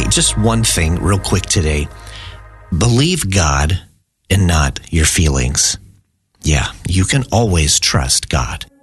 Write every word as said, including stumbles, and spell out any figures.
just one thing real quick today. Believe God and not your feelings. Yeah, you can always trust God.